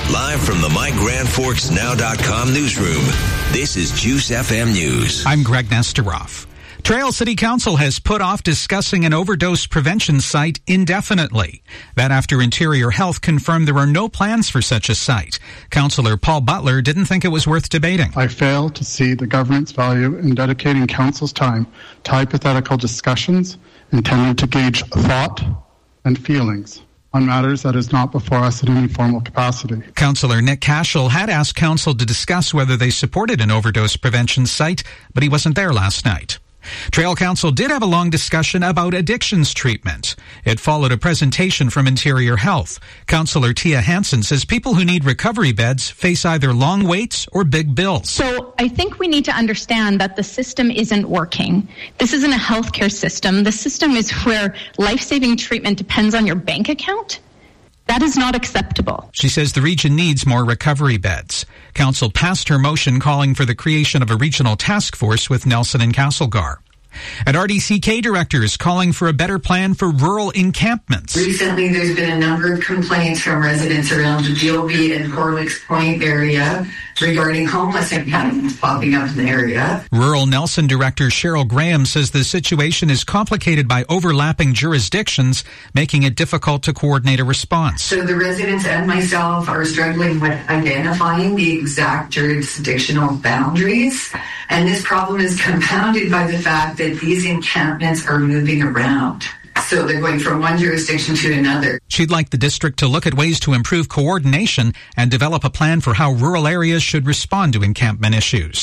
Live from the MyGrandForksNow.com newsroom, this is Juice FM News. I'm Greg Nesteroff. Trail City Council has put off discussing an overdose prevention site indefinitely. That after Interior Health confirmed there are no plans for such a site. Councillor Paul Butler didn't think it was worth debating. I fail to see the government's value in dedicating council's time to hypothetical discussions intended to gauge thought and feelings on matters that is not before us in any formal capacity. Councillor Nick Cashel had asked council to discuss whether they supported an overdose prevention site, but he wasn't there last night. Trail Council did have a long discussion about addictions treatment. It followed a presentation from Interior Health. Councillor Tia Hansen says people who need recovery beds face either long waits or big bills. So I think we need to understand that the system isn't working. This isn't a healthcare system. The system is where life-saving treatment depends on your bank account. That is not acceptable. She says the region needs more recovery beds. Council passed her motion calling for the creation of a regional task force with Nelson and Castlegar. And RDCK directors calling for a better plan for rural encampments. Recently, there's been a number of complaints from residents around the Gilby and Horlicks Point area regarding homeless encampments popping up in the area. Rural Nelson Director Cheryl Graham says the situation is complicated by overlapping jurisdictions, making it difficult to coordinate a response. So the residents and myself are struggling with identifying the exact jurisdictional boundaries, and this problem is compounded by the fact that these encampments are moving around. So they're going from one jurisdiction to another. She'd like the district to look at ways to improve coordination and develop a plan for how rural areas should respond to encampment issues.